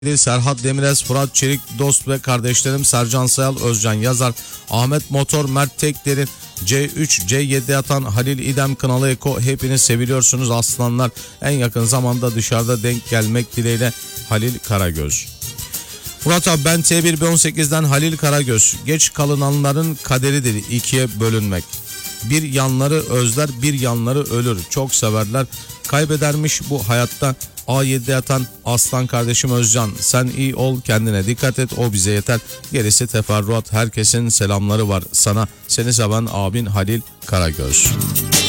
Serhat Demirez, Fırat Çelik, dost ve kardeşlerim Sercan Sayal, Özcan Yazar, Ahmet Motor, Mert Tekderin, C3, C7 atan Halil İdem, Kınalı Eko, hepiniz seviliyorsunuz aslanlar. En yakın zamanda dışarıda denk gelmek dileğiyle Halil Karagöz. Murat abi, ben T1B18'den Halil Karagöz. Geç kalınanların kaderidir ikiye bölünmek. Bir yanları özler, bir yanları ölür. Çok severler, kaybedermiş bu hayatta. A7 atan aslan kardeşim Özcan. Sen iyi ol, kendine dikkat et, o bize yeter. Gerisi teferruat. Herkesin selamları var sana. Seni seven abin Halil Karagöz.